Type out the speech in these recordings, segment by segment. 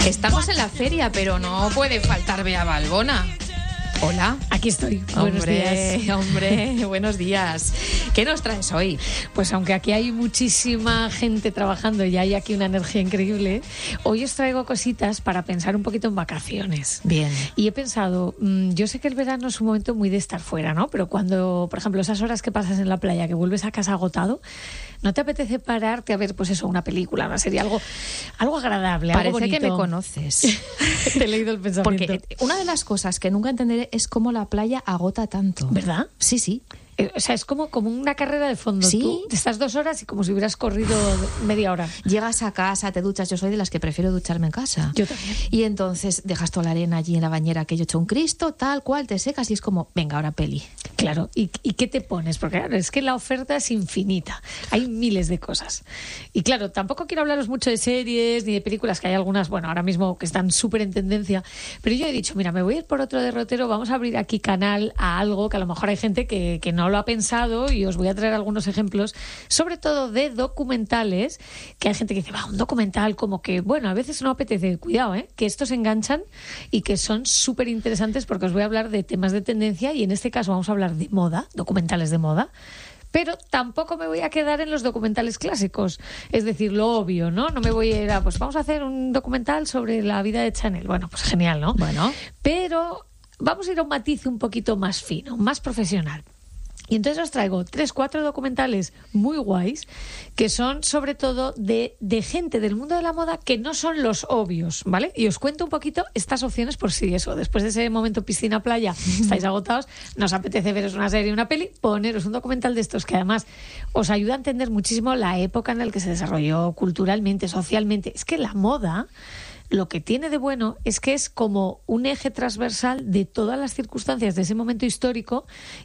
Estamos en la feria, pero no puede faltar Bea Balbona. Hola. Aquí estoy. Buenos días. Hombre, buenos días. ¿Qué nos traes hoy? Pues aunque aquí hay muchísima gente trabajando y hay aquí una energía increíble, hoy os traigo cositas para pensar un poquito en vacaciones. Bien. Y he pensado, yo sé que el verano es un momento muy de estar fuera, ¿no? Pero cuando, por ejemplo, esas horas que pasas en la playa, que vuelves a casa agotado, ¿no te apetece pararte a ver, pues eso, una película, una serie, algo agradable, algo bonito? Parece que me conoces. Te he leído el pensamiento. Porque una de las cosas que nunca entenderé es cómo la playa agota tanto. ¿Verdad? Sí, sí. O sea, es como una carrera de fondo. Sí. Tú estás 2 horas y como si hubieras corrido media hora. Llegas a casa, te duchas. Yo soy de las que prefiero ducharme en casa. Yo también. Y entonces dejas toda la arena allí en la bañera que yo he hecho un Cristo, tal cual, te secas y es como, venga, ahora peli. Claro. ¿Y qué te pones? Porque claro, es que la oferta es infinita. Hay miles de cosas. Y claro, tampoco quiero hablaros mucho de series ni de películas, que hay algunas, bueno, ahora mismo que están súper en tendencia. Pero yo he dicho, mira, me voy a ir por otro derrotero, vamos a abrir aquí canal a algo que a lo mejor hay gente que no lo ha pensado, y os voy a traer algunos ejemplos, sobre todo de documentales, que hay gente que dice, un documental como que, bueno, a veces no apetece, cuidado, que estos enganchan y que son súper interesantes, porque os voy a hablar de temas de tendencia y en este caso vamos a hablar de moda, documentales de moda. Pero tampoco me voy a quedar en los documentales clásicos, es decir, lo obvio, ¿no? No me voy a ir a, pues vamos a hacer un documental sobre la vida de Chanel. Bueno, pues genial, ¿no? Bueno. Pero vamos a ir a un matiz un poquito más fino, más profesional. Y entonces os traigo 3-4 documentales muy guays que son sobre todo de gente del mundo de la moda que no son los obvios, ¿vale? Y os cuento un poquito estas opciones por si eso, después de ese momento piscina-playa, estáis agotados, nos apetece veros una serie, una peli, poneros un documental de estos que además os ayuda a entender muchísimo la época en la que se desarrolló culturalmente, socialmente. Es que la moda, lo que tiene de bueno es que es como un eje transversal de todas las circunstancias de ese momento histórico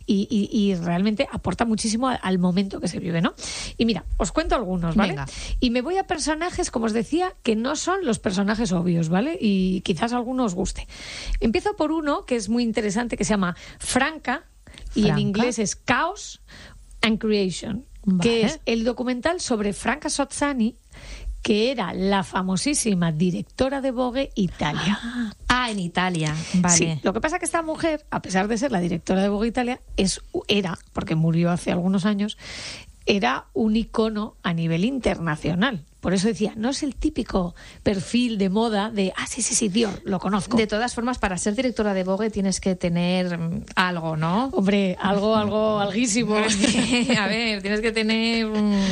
y realmente aporta muchísimo al momento que se vive, ¿no? Y mira, os cuento algunos, ¿vale? Venga. Y me voy a personajes, como os decía, que no son los personajes obvios, ¿vale? Y quizás a alguno os guste. Empiezo por uno que es muy interesante, que se llama Franca, y en inglés es Chaos and Creation, que es el documental sobre Franca Sozzani, que era la famosísima directora de Vogue Italia. En Italia, vale. Sí, lo que pasa es que esta mujer, a pesar de ser la directora de Vogue Italia, era, porque murió hace algunos años, era un icono a nivel internacional. Por eso decía, no es el típico perfil de moda de, sí, Dior, lo conozco. De todas formas, para ser directora de Vogue tienes que tener algo, ¿no? Hombre, alguísimo. A ver, tienes que tener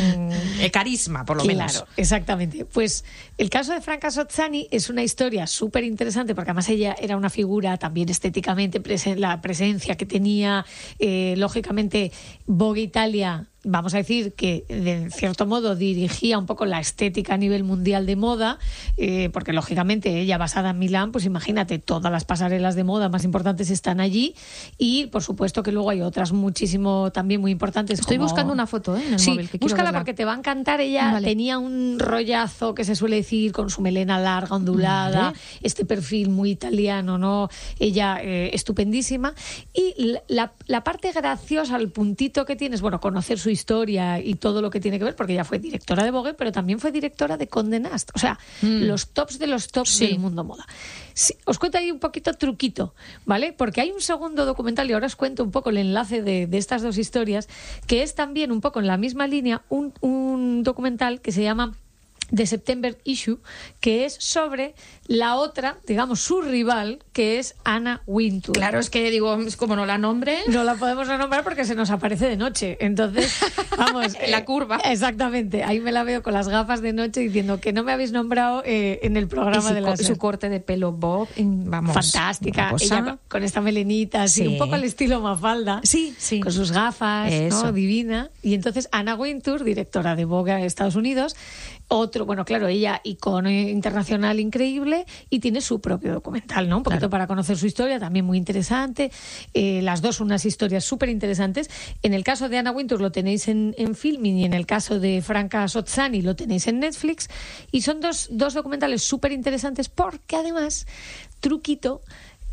carisma, por lo menos. Claro, exactamente. Pues el caso de Franca Sozzani es una historia súper interesante, porque además ella era una figura también estéticamente, la presencia que tenía, lógicamente, Vogue Italia, vamos a decir que de cierto modo dirigía un poco la estética a nivel mundial de moda, porque lógicamente ella basada en Milán, pues imagínate, todas las pasarelas de moda más importantes están allí, y por supuesto que luego hay otras muchísimo también muy importantes. Estoy buscando una foto en el móvil. Que búscala verla. porque te va a encantar. Ella tenía un rollazo que se suele decir, con su melena larga, ondulada, este perfil muy italiano, ¿no? Ella estupendísima. Y la parte graciosa, el puntito que tienes, bueno, conocer su historia y todo lo que tiene que ver, porque ella fue directora de Vogue, pero también fue directora de Condé Nast, o sea, los tops de los tops del mundo moda. Sí, os cuento ahí un poquito truquito, ¿vale? Porque hay un segundo documental, y ahora os cuento un poco el enlace de estas dos historias, que es también un poco en la misma línea, un documental que se llama The September Issue, que es sobre la otra, digamos, su rival, que es Anna Wintour. Claro, es que digo, como no la nombre, no la podemos nombrar porque se nos aparece de noche. Entonces, vamos, la curva. Exactamente, ahí me la veo con las gafas de noche diciendo que no me habéis nombrado en el programa de la su corte de pelo bob, vamos, fantástica. Ella con esta melenita, así, un poco al estilo Mafalda, sí, con sus gafas, ¿no? Divina. Y entonces Anna Wintour, directora de Vogue a Estados Unidos, otro, bueno, claro, ella icono internacional increíble, y tiene su propio documental, ¿no? Un poquito para conocer su historia, también muy interesante. Las dos unas historias súper interesantes. En el caso de Anna Wintour lo tenéis en Filmin, y en el caso de Franca Sozzani lo tenéis en Netflix, y son dos documentales súper interesantes porque además, truquito,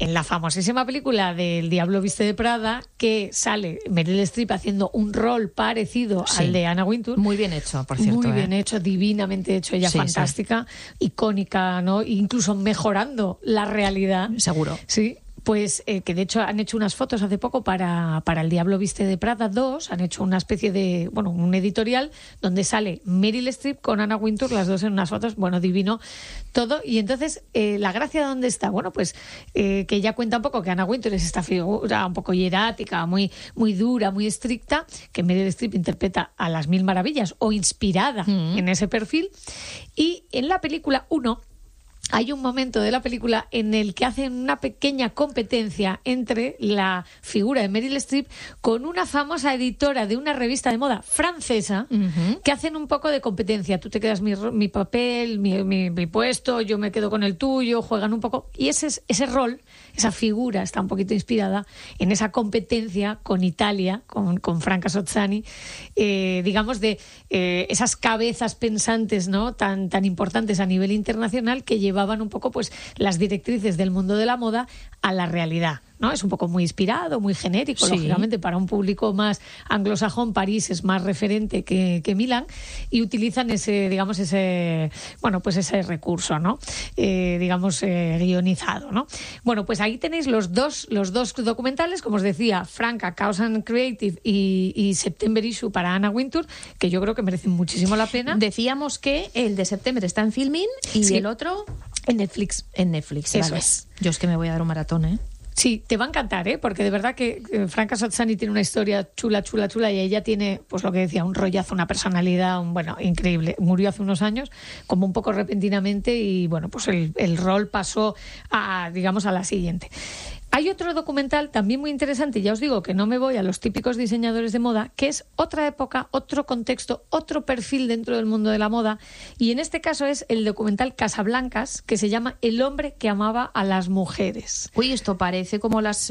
en la famosísima película del Diablo Viste de Prada, que sale Meryl Streep haciendo un rol parecido al de Anna Wintour. Muy bien hecho, por cierto. Muy bien hecho, divinamente hecho, ella fantástica, icónica, ¿no? Incluso mejorando la realidad. Seguro. Sí. Pues que de hecho han hecho unas fotos hace poco para El Diablo Viste de Prada 2, han hecho una especie de, bueno, un editorial donde sale Meryl Streep con Anna Wintour, las dos en unas fotos, bueno, divino todo. Y entonces, la gracia ¿dónde está? Bueno, pues que ella cuenta un poco que Anna Wintour es esta figura un poco hierática, muy, muy dura, muy estricta, que Meryl Streep interpreta a las mil maravillas o inspirada en ese perfil. Y en la película 1 hay un momento de la película en el que hacen una pequeña competencia entre la figura de Meryl Streep con una famosa editora de una revista de moda francesa, que hacen un poco de competencia. Tú te quedas mi papel, mi puesto, yo me quedo con el tuyo, juegan un poco. Y ese rol, esa figura está un poquito inspirada en esa competencia con Italia, con Franca Sozzani, digamos de esas cabezas pensantes, ¿no? tan importantes a nivel internacional, que llevaban un poco pues las directrices del mundo de la moda a la realidad, ¿no? Es un poco muy inspirado, muy genérico, lógicamente para un público más anglosajón. París es más referente que Milán, y utilizan ese recurso, ¿no? Guionizado, ¿no? Bueno, pues ahí tenéis los dos documentales, como os decía, Franca, Chaos and Creative y September Issue para Anna Wintour, que yo creo que merecen muchísimo la pena. Decíamos que el de September está en Filmin y el otro en Netflix. En Netflix, eso vale. Es. Yo es que me voy a dar un maratón, ¿eh? Sí, te va a encantar, porque de verdad que Franca Sozzani tiene una historia chula, y ella tiene, pues lo que decía, un rollazo, una personalidad, increíble. Murió hace unos años, como un poco repentinamente, y bueno, pues el rol pasó a la siguiente. Hay otro documental también muy interesante, ya os digo que no me voy a los típicos diseñadores de moda, que es otra época, otro contexto, otro perfil dentro del mundo de la moda, y en este caso es el documental Casablancas, que se llama El hombre que amaba a las mujeres. Uy, esto parece como los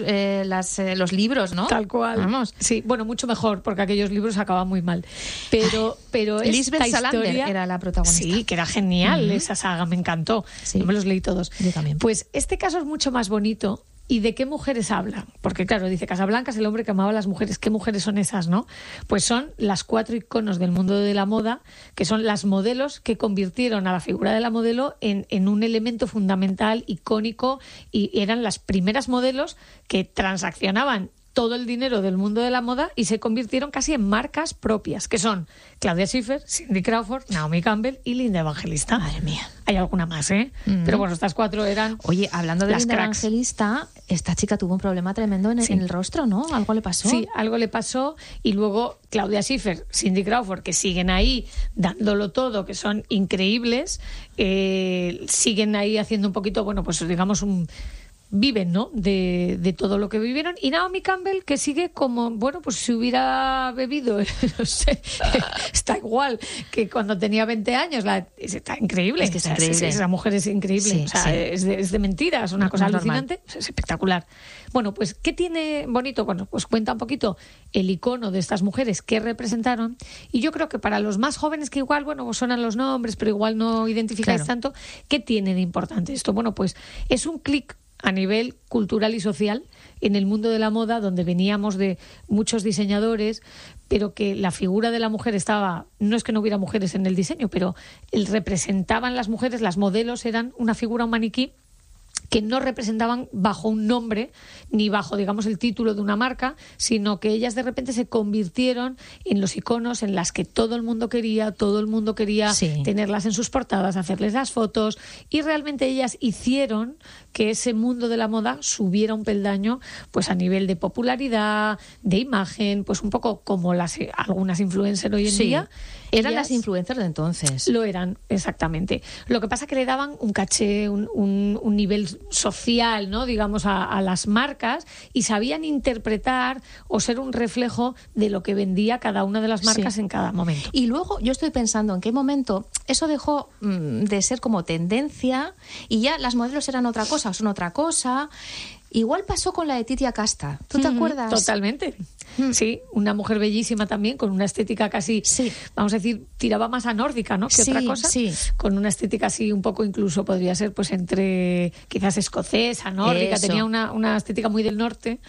libros, ¿no? Tal cual. Vamos. Sí, bueno, mucho mejor, porque aquellos libros acaban muy mal. Pero Lisbeth esta Salander historia era la protagonista. Sí, que era genial esa saga, me encantó. Sí. Yo me los leí todos. Yo también. Pues este caso es mucho más bonito. ¿Y de qué mujeres hablan? Porque claro, dice Casablancas, el hombre que amaba a las mujeres. ¿Qué mujeres son esas, no? Pues son las 4 iconos del mundo de la moda, que son las modelos que convirtieron a la figura de la modelo en un elemento fundamental, icónico, y eran las primeras modelos que transaccionaban todo el dinero del mundo de la moda y se convirtieron casi en marcas propias, que son Claudia Schiffer, Cindy Crawford, Naomi Campbell y Linda Evangelista. Madre mía. Hay alguna más, Pero bueno, estas 4 eran. Oye, hablando de las Linda cracks. Evangelista, esta chica tuvo un problema tremendo en el rostro, ¿no? ¿Algo le pasó? Sí, algo le pasó. Y luego Claudia Schiffer, Cindy Crawford, que siguen ahí dándolo todo, que son increíbles, siguen ahí haciendo un poquito, bueno, pues digamos viven, ¿no? De todo lo que vivieron. Y Naomi Campbell, que sigue como, bueno, pues si hubiera bebido, no sé, está igual que cuando tenía 20 años. Está increíble. Es que es increíble. Esa mujer es increíble. Sí, o sea, sí. es de mentira, es una cosa No, alucinante. Es espectacular. Bueno, pues, ¿qué tiene bonito? Bueno, pues cuenta un poquito el icono de estas mujeres que representaron. Y yo creo que para los más jóvenes, que igual, bueno, pues suenan los nombres, pero igual no identificáis tanto, ¿qué tiene de importante esto? Bueno, pues es un clic a nivel cultural y social en el mundo de la moda, donde veníamos de muchos diseñadores, pero que la figura de la mujer estaba, no es que no hubiera mujeres en el diseño, pero representaban las mujeres, las modelos eran una figura, un maniquí, que no representaban bajo un nombre ni bajo, digamos, el título de una marca, sino que ellas de repente se convirtieron en los iconos en las que todo el mundo quería tenerlas en sus portadas, hacerles las fotos, y realmente ellas hicieron que ese mundo de la moda subiera un peldaño, pues a nivel de popularidad, de imagen, pues un poco como algunas influencers hoy en día. Eran las influencers de entonces. Lo eran, exactamente. Lo que pasa es que le daban un caché, un nivel social, ¿no? Digamos, a las marcas, y sabían interpretar o ser un reflejo de lo que vendía cada una de las marcas en cada momento. Y luego yo estoy pensando en qué momento eso dejó de ser como tendencia y ya las modelos eran otra cosa, son otra cosa. Igual pasó con la de Titia Casta. ¿Tú te acuerdas? Totalmente. Sí, una mujer bellísima también, con una estética casi, vamos a decir, tiraba más a nórdica, ¿no? Que otra cosa. Sí. Con una estética así un poco, incluso podría ser pues entre quizás escocesa, nórdica. Eso. Tenía una estética muy del norte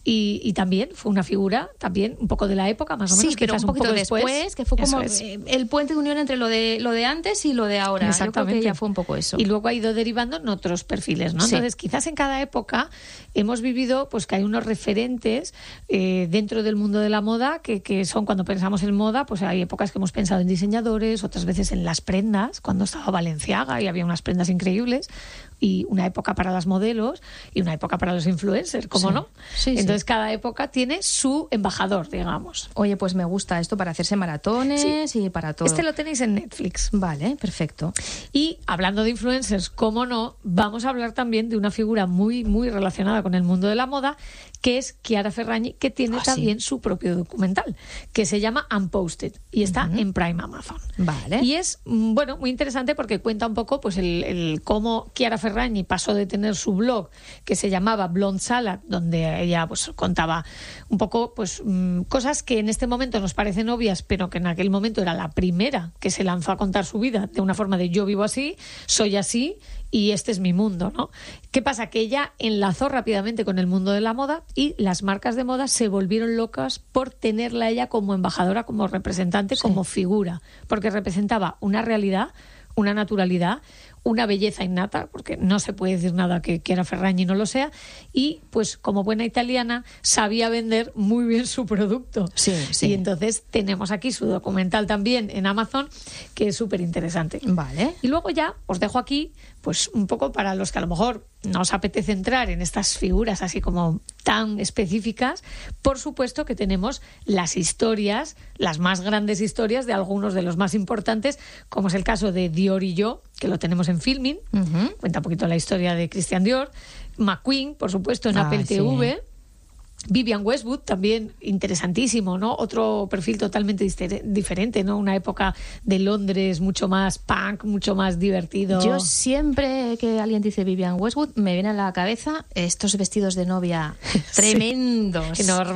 y también fue una figura también un poco de la época, más o menos. Sí, pero un poquito después, que fue como el puente de unión entre lo de antes y lo de ahora. Exactamente. Yo creo que ya fue un poco eso. Y luego ha ido derivando en otros perfiles, ¿no? Sí. Entonces, quizás en cada época hemos vivido pues que hay unos referentes dentro del mundo de la moda que son, cuando pensamos en moda, pues hay épocas que hemos pensado en diseñadores, otras veces en las prendas, cuando estaba Balenciaga y había unas prendas increíbles, y una época para las modelos y una época para los influencers, ¿cómo no? Sí, entonces cada época tiene su embajador, digamos. Oye, pues me gusta esto para hacerse maratones y para todo. Este lo tenéis en Netflix. Vale, perfecto. Y hablando de influencers, cómo no, vamos a hablar también de una figura muy, muy relacionada con el mundo de la moda, que es Chiara Ferragni, que tiene también su propio documental, que se llama Unposted y está en Prime Amazon. Vale. Y es, bueno, muy interesante porque cuenta un poco pues el cómo Chiara Ferragni pasó de tener su blog que se llamaba Blonde Salad, donde ella pues contaba un poco pues cosas que en este momento nos parecen obvias, pero que en aquel momento era la primera que se lanzó a contar su vida de una forma de yo vivo así, soy así y este es mi mundo, ¿no? ¿Qué pasa? Que ella enlazó rápidamente con el mundo de la moda y las marcas de moda se volvieron locas por tenerla a ella como embajadora, como representante, como figura, porque representaba una realidad, una naturalidad, una belleza innata, porque no se puede decir nada que Chiara Ferragni no lo sea, y pues como buena italiana sabía vender muy bien su producto. Sí. Y entonces tenemos aquí su documental también en Amazon, que es súper interesante. Vale. Y luego ya os dejo aquí pues un poco para los que a lo mejor no os apetece entrar en estas figuras así como tan específicas. Por supuesto que tenemos las historias, las más grandes historias de algunos de los más importantes, como es el caso de Dior y yo, que lo tenemos en Filmin. Cuenta un poquito la historia de Christian Dior. McQueen, por supuesto, en Apple TV. Vivienne Westwood, también interesantísimo, ¿no? Otro perfil totalmente diferente, ¿no? Una época de Londres mucho más punk, mucho más divertido. Yo siempre que alguien dice Vivienne Westwood me viene a la cabeza estos vestidos de novia tremendos,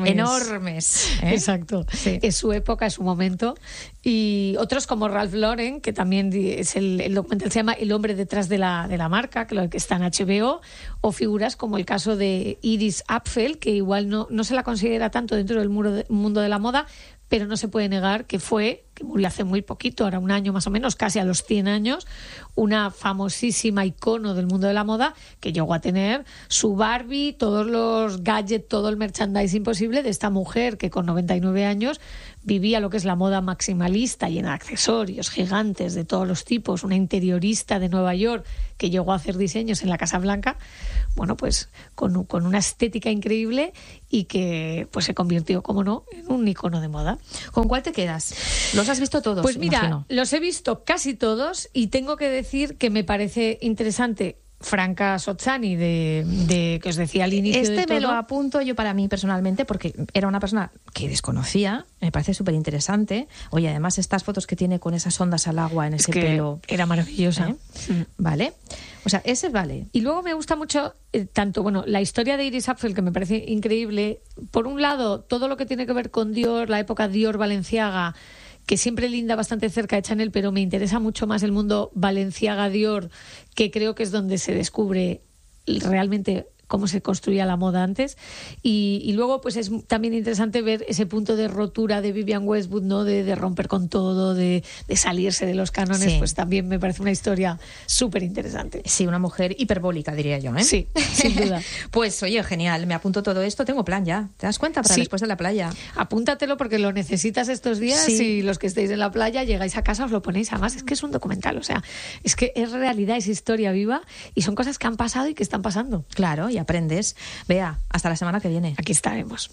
enormes. Exacto. Sí. Es su época, es su momento. Y otros como Ralph Lauren, que también es el documental se llama El hombre detrás de la marca, que está en HBO, o figuras como el caso de Iris Apfel, que igual no se la considera tanto dentro del mundo de la moda, pero no se puede negar que murió hace muy poquito, ahora un año más o menos, casi a los 100 años, una famosísima icono del mundo de la moda que llegó a tener su Barbie, todos los gadgets, todo el merchandising posible de esta mujer que con 99 años vivía lo que es la moda maximalista y en accesorios gigantes de todos los tipos, una interiorista de Nueva York que llegó a hacer diseños en la Casa Blanca, bueno, pues con una estética increíble y que pues se convirtió, como no, en un icono de moda. ¿Con cuál te quedas? ¿Los has visto todos? Pues mira, imagino. Los he visto casi todos y tengo que decir que me parece interesante Franca Sozzani, de que os decía al inicio de todo. Me lo apunto yo para mí personalmente porque era una persona que desconocía, me parece súper interesante. Oye, además estas fotos que tiene con esas ondas al agua en ese pelo. Era maravillosa. Vale. O sea, ese vale. Y luego me gusta mucho la historia de Iris Apfel, que me parece increíble. Por un lado, todo lo que tiene que ver con Dior, la época Dior Balenciaga, que siempre linda bastante cerca de Chanel, pero me interesa mucho más el mundo Balenciaga-Dior, que creo que es donde se descubre realmente cómo se construía la moda antes. Y luego pues es también interesante ver ese punto de rotura de Vivienne Westwood, ¿no? De romper con todo, de salirse de los cánones. Pues también me parece una historia súper interesante. Sí, una mujer hiperbólica, diría yo, ¿eh? Sí, sin duda. Pues oye, genial, me apunto todo esto, tengo plan ya. ¿Te das cuenta? Para después de la playa. Apúntatelo porque lo necesitas estos días y los que estéis en la playa llegáis a casa, os lo ponéis. Además es que es un documental, o sea, es que es realidad, es historia viva y son cosas que han pasado y que están pasando. Claro, y aprendes. Bea, hasta la semana que viene. Aquí estaremos.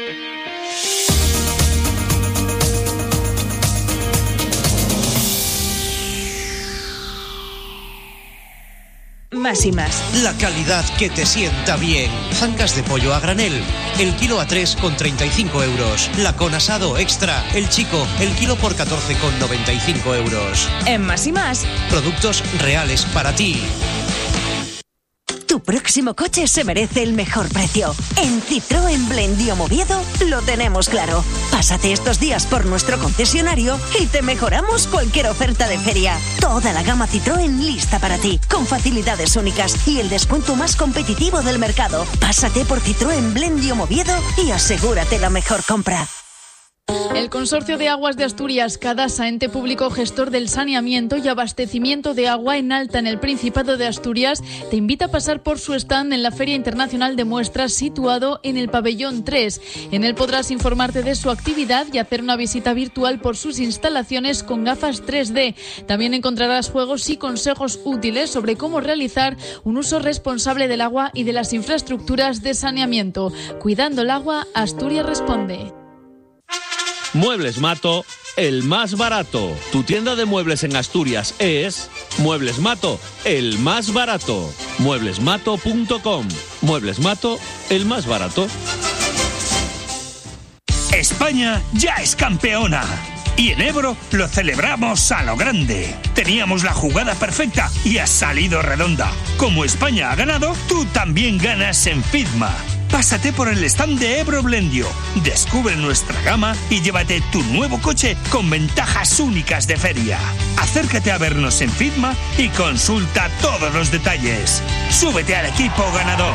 Más y más. La calidad que te sienta bien. Ancas de pollo a granel, el kilo a 3,35 €. Lacón asado extra, el chico, el kilo por 14,95 €. En Más y más. Productos reales para ti. Tu próximo coche se merece el mejor precio. En Citroën Blendio Oviedo lo tenemos claro. Pásate estos días por nuestro concesionario y te mejoramos cualquier oferta de feria. Toda la gama Citroën lista para ti, con facilidades únicas y el descuento más competitivo del mercado. Pásate por Citroën Blendio Oviedo y asegúrate la mejor compra. El Consorcio de Aguas de Asturias, Cadasa, ente público gestor del saneamiento y abastecimiento de agua en alta en el Principado de Asturias, te invita a pasar por su stand en la Feria Internacional de Muestras situado en el Pabellón 3. En él podrás informarte de su actividad y hacer una visita virtual por sus instalaciones con gafas 3D. También encontrarás juegos y consejos útiles sobre cómo realizar un uso responsable del agua y de las infraestructuras de saneamiento. Cuidando el agua, Asturias responde. Muebles Mato, el más barato. Tu tienda de muebles en Asturias es Muebles Mato, el más barato. Mueblesmato.com. Muebles Mato, el más barato. España ya es campeona. Y en Ebro lo celebramos a lo grande. Teníamos la jugada perfecta y ha salido redonda. Como España ha ganado, tú también ganas en Fitma. Pásate por el stand de Ebro Blendio, descubre nuestra gama y llévate tu nuevo coche con ventajas únicas de feria. Acércate a vernos en Fitma y consulta todos los detalles. Súbete al equipo ganador.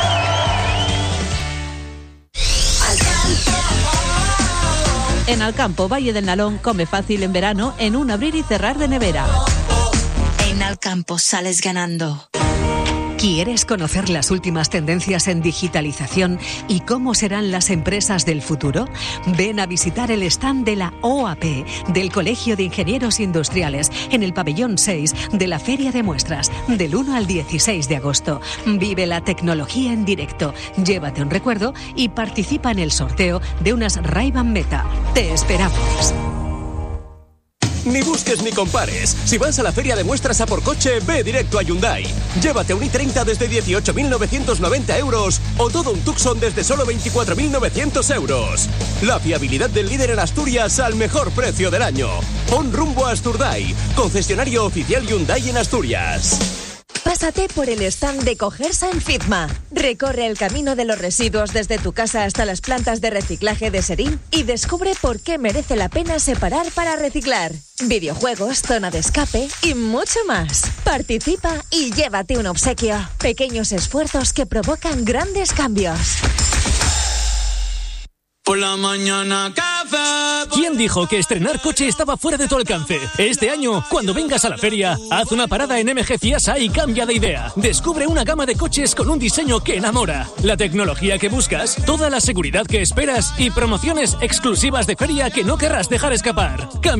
En Alcampo, Valle del Nalón, come fácil en verano en un abrir y cerrar de nevera. En Alcampo sales ganando. ¿Quieres conocer las últimas tendencias en digitalización y cómo serán las empresas del futuro? Ven a visitar el stand de la OAP, del Colegio de Ingenieros Industriales, en el pabellón 6 de la Feria de Muestras, del 1 al 16 de agosto. Vive la tecnología en directo, llévate un recuerdo y participa en el sorteo de unas Ray-Ban Meta. ¡Te esperamos! Ni busques ni compares. Si vas a la Feria de Muestras a por coche, ve directo a Hyundai. Llévate un i30 desde 18.990 euros o todo un Tucson desde solo 24.900 euros. La fiabilidad del líder en Asturias al mejor precio del año. Pon rumbo a Asturdai, concesionario oficial Hyundai en Asturias. Pásate por el stand de Cogersa en Fitma. Recorre el camino de los residuos desde tu casa hasta las plantas de reciclaje de Serín y descubre por qué merece la pena separar para reciclar. Videojuegos, zona de escape y mucho más. Participa y llévate un obsequio. Pequeños esfuerzos que provocan grandes cambios. Por la mañana café. ¿Quién dijo que estrenar coche estaba fuera de tu alcance? Este año, cuando vengas a la feria, haz una parada en MG Ciasa y cambia de idea. Descubre una gama de coches con un diseño que enamora, la tecnología que buscas, toda la seguridad que esperas y promociones exclusivas de feria que no querrás dejar escapar.